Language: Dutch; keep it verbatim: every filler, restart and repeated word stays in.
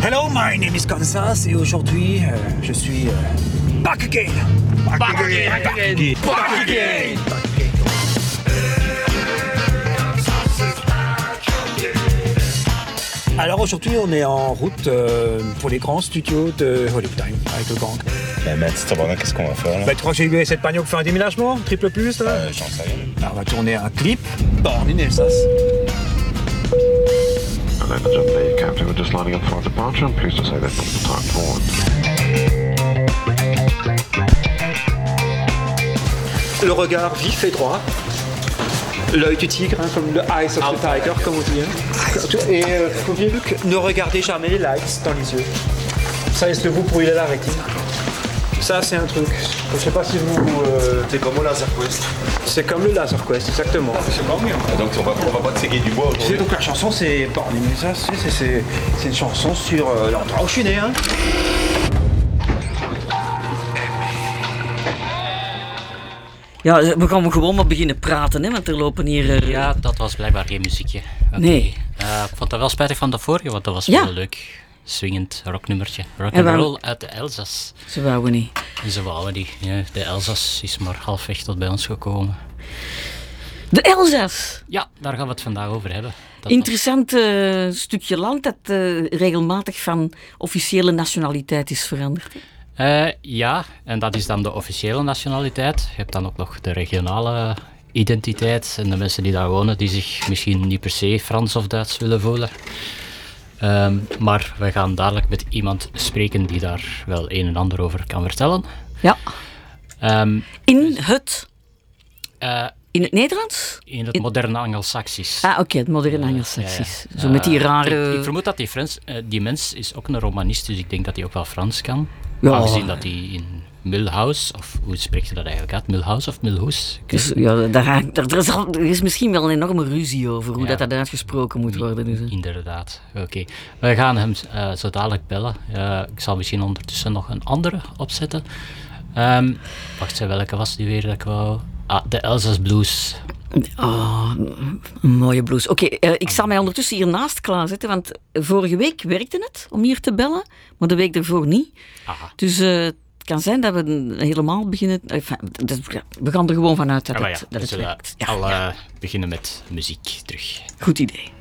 Hello, my name is Kansas et aujourd'hui, euh, je suis euh, back again. Back, back again, back again, back again. Back again. Alors aujourd'hui, on est en route euh, pour les grands studios de Hollywood avec le gang. Mais Matt, qu'est-ce qu'on va faire là? Bah, tu crois que j'ai eu cette pagno pour faire un déménagement? Triple plus là? Euh, j'en sais rien. Alors, on va tourner un clip. Born in Alsace. Ladies and gentlemen, the captain was just lining up for departure. I'm pleased to say that from the time forward. Le regard vif et droit. L'œil du tigre, hein, comme le eyes of the tiger, comme on dit. Hein. Et euh, Luc, ne regardez jamais les lights dans les yeux. Ça laisse le vous pour la rétine. Ça, c'est un truc. Je sais pas si vous. Euh... C'est comme au Laser Quest. C'est comme le Laser Quest, exactement. C'est pas mieux. Donc on va, on va pas te séguer du bois aujourd'hui. Donc la chanson, c'est. Ça, c'est, c'est, c'est une chanson sur euh, l'endroit où je suis né. Hein. Ja, we gaan gewoon maar beginnen praten, hè, want er lopen hier... Uh... Ja, dat was blijkbaar geen muziekje. Okay. Nee. Uh, ik vond dat wel spijtig van de vorige, want dat was ja. wel leuk. Swingend rocknummertje. Rock'n'roll uit de Elzas. Ze wouden niet. Ze wouden niet. Ja, de Elzas is maar halfweg tot bij ons gekomen. De Elzas? Ja, daar gaan we het vandaag over hebben. Dat Interessant was... uh, stukje land dat uh, regelmatig van officiële nationaliteit is veranderd. Uh, ja, en dat is dan de officiële nationaliteit. Je hebt dan ook nog de regionale identiteit en de mensen die daar wonen, die zich misschien niet per se Frans of Duits willen voelen. Um, maar we gaan dadelijk met iemand spreken die daar wel een en ander over kan vertellen. Ja. Um, in het... Uh, in het Nederlands? In het moderne Angelsaksisch. Ah, oké, okay, het moderne Angelsaksisch. Uh, ja, ja. Zo uh, met die rare... Ik, ik vermoed dat die, Frans, uh, die mens is ook een romanist, dus ik denk dat hij ook wel Frans kan. Ja. Aangezien dat hij in Mulhouse, of hoe spreekt je dat eigenlijk uit? Mulhouse of Mulhouse? Dus, ja, daar, daar, er, is al, er is misschien wel een enorme ruzie over hoe ja, dat, dat uitgesproken moet worden. Dus. Inderdaad, oké. Okay. We gaan hem uh, zo dadelijk bellen. Uh, ik zal misschien ondertussen nog een andere opzetten. Um, wacht, welke was die weer dat ik wou... Ah, de Elzas Blues. Oh, een mooie blues. Oké, okay, uh, ik zal mij ondertussen hiernaast klaarzetten, want vorige week werkte het om hier te bellen, maar de week daarvoor niet. Aha. Dus uh, het kan zijn dat we helemaal beginnen... Enfin, we gaan er gewoon vanuit dat, ah, het, ja, dat het werkt. Ja, al uh, beginnen met muziek terug. Goed idee.